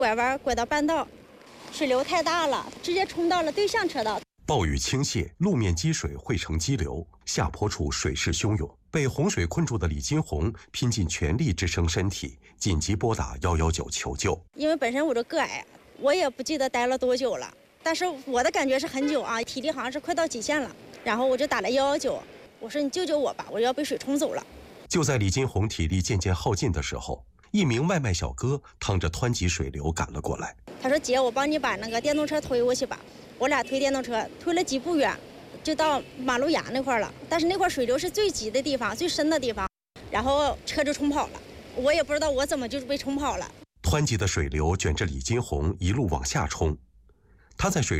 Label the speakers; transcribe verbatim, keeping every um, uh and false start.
Speaker 1: 拐弯拐到半道，水流太大了，直接冲到了对向车道。
Speaker 2: 暴雨倾泻，路面积水汇成激流，下坡处水势汹涌。被洪水困住的李金红拼尽全力支撑身体，紧急拨打一一九求救。
Speaker 1: 因为本身我这个矮，我也不记得待了多久了，但是我的感觉是很久啊，体力好像是快到极限了。然后我就打了一一九，我说你救救我吧，我要被水冲走了。
Speaker 2: 就在李金红体力渐渐耗尽的时候，一名外卖小哥趟着湍急水流赶了过来。
Speaker 1: 他说：“姐，我帮你把那个电动车推过去吧。”我俩推电动车，推了几步远，就到马路牙那块了。但是那块水流是最急的地方，最深的地方，然后车就冲跑了。我也不知道我怎么就是被冲跑了。
Speaker 2: 湍急的水流卷着李金红一路往下冲，他在水